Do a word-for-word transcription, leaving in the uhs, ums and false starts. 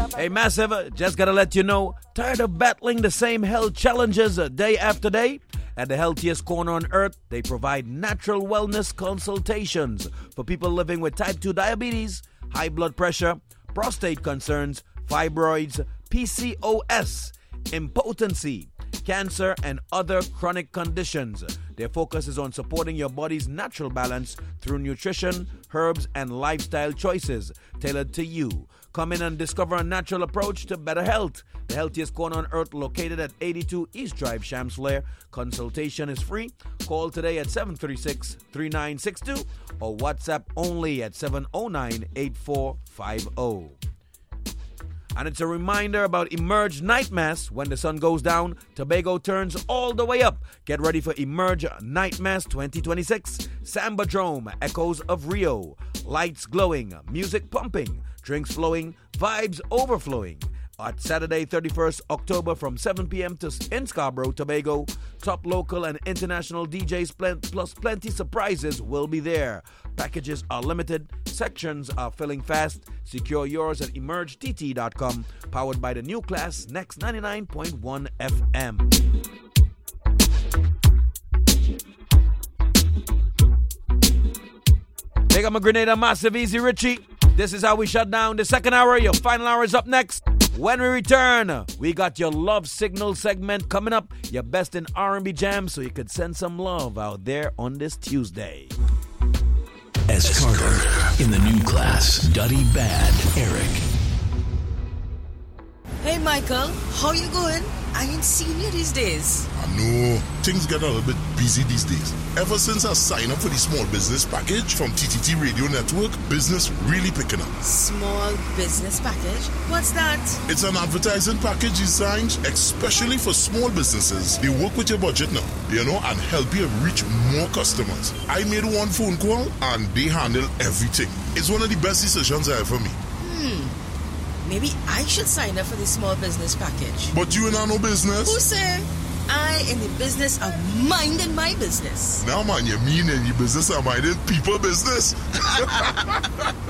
Hey, Massive, just gotta let you know, tired of battling the same health challenges day after day? At the healthiest corner on earth, they provide natural wellness consultations for people living with type two diabetes, high blood pressure, prostate concerns, fibroids, P C O S, impotency, cancer, and other chronic conditions. Their focus is on supporting your body's natural balance through nutrition, herbs, and lifestyle choices tailored to you. Come in and discover a natural approach to better health. The healthiest corner on earth, located at eighty-two East Drive, Shamslair. Consultation is free. Call today at seven three six, three nine six two or WhatsApp only at seven oh nine, eight four five oh. And it's a reminder about Emerge Night Mass. When the sun goes down, Tobago turns all the way up. Get ready for Emerge Night Mass twenty twenty-six. Sambadrome, echoes of Rio. Lights glowing, music pumping, drinks flowing, vibes overflowing. At Saturday, thirty-first October from seven p.m. to in Scarborough, Tobago. Top local and international D Js plus plenty surprises will be there. Packages are limited. Sections are filling fast. Secure yours at emerge t t dot com. Powered by the new class Next ninety-nine point one F M. Big up my Grenada, Massive, Easy Richie. This is how we shut down the second hour. Your final hour is up next. When we return, we got your love signal segment coming up. Your best in R and B jams, so you could send some love out there on this Tuesday. S. Carter in the new class, Duddy Bad, Eric. Hey Michael, how you going? I ain't seen you these days. I know, things get a little bit busy these days. Ever since I signed up for the small business package from T T T Radio Network, business really picking up. Small business package? What's that? It's an advertising package designed especially for small businesses. They work with your budget now, you know, and help you reach more customers. I made one phone call and they handle everything. It's one of the best decisions I ever made. Hmm. Maybe I should sign up for the small business package. But you ain't no business. Who say? I in the business of minding my business. Now man, you mean in the business of minding people business?